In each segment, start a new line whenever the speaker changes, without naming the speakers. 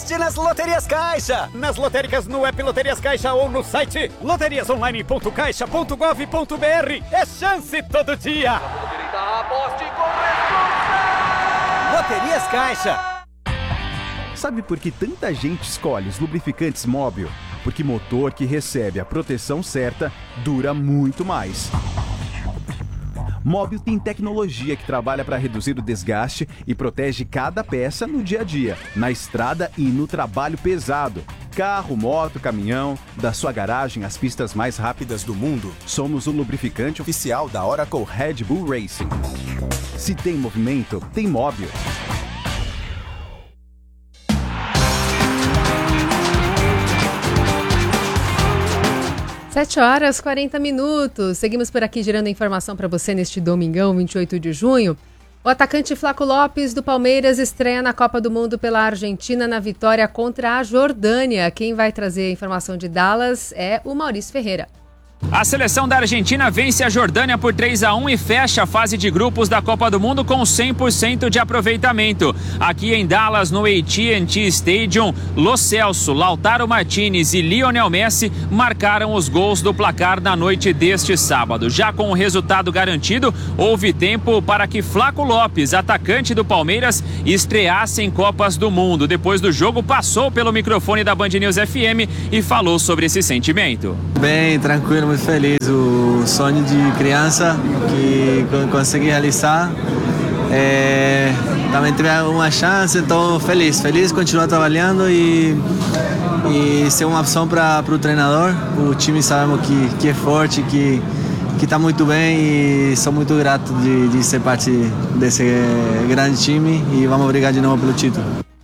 aposte nas Loterias Caixa. Nas lotéricas no app Loterias Caixa ou no site loteriasonline.caixa.gov.br. É chance todo dia.
Aposte com responsa.
Loterias Caixa.
Sabe por que tanta gente escolhe os lubrificantes Móbil? Porque motor que recebe a proteção certa dura muito mais. Móbil tem tecnologia que trabalha para reduzir o desgaste e protege cada peça no dia a dia, na estrada e no trabalho pesado. Carro, moto, caminhão, da sua garagem às pistas mais rápidas do mundo, somos o lubrificante oficial da Oracle Red Bull Racing. Se tem movimento, tem Móbil.
7h40. Seguimos por aqui gerando informação para você neste domingão, 28 de junho. O atacante Flaco Lopes do Palmeiras estreia na Copa do Mundo pela Argentina na vitória contra a Jordânia. Quem vai trazer a informação de Dallas é o Maurício Ferreira.
A seleção da Argentina vence a Jordânia por 3-1 e fecha a fase de grupos da Copa do Mundo com 100% de aproveitamento. Aqui em Dallas, no AT&T Stadium, Lo Celso, Lautaro Martinez e Lionel Messi marcaram os gols do placar na noite deste sábado. Já com o resultado garantido, houve tempo para que Flaco Lopes, atacante do Palmeiras, estreasse em Copas do Mundo. Depois do jogo, passou pelo microfone da Band News FM e falou sobre esse sentimento.
Bem, tranquilo, muito feliz. O sonho de criança que consegui realizar. Também tive uma chance, então feliz, continuar trabalhando e ser uma opção para o treinador. O time sabemos que é forte, que está muito bem e sou muito grato de ser parte desse grande time e vamos brigar de novo pelo título.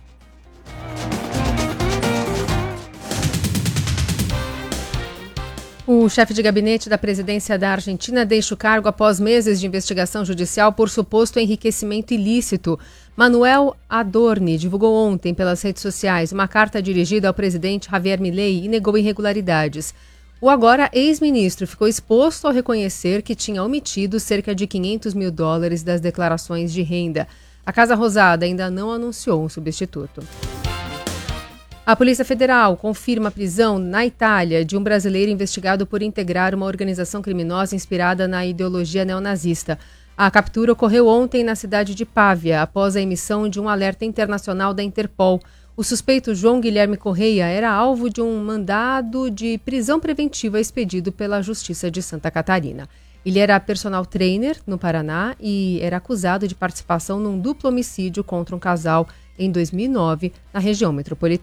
O chefe de gabinete da presidência da Argentina deixa o cargo após meses de investigação judicial por suposto enriquecimento ilícito. Manuel Adorni divulgou ontem pelas redes sociais uma carta dirigida ao presidente Javier Milei e negou irregularidades. O agora ex-ministro ficou exposto ao reconhecer que tinha omitido cerca de $500 mil das declarações de renda. A Casa Rosada ainda não anunciou um substituto. A Polícia Federal confirma a prisão na Itália de um brasileiro investigado por integrar uma organização criminosa inspirada na ideologia neonazista. A captura ocorreu ontem na cidade de Pávia, após a emissão de um alerta internacional da Interpol. O suspeito João Guilherme Correia era alvo de um mandado de prisão preventiva expedido pela Justiça de Santa Catarina. Ele era personal trainer no Paraná e era acusado de participação num duplo homicídio contra um casal em 2009 na região metropolitana.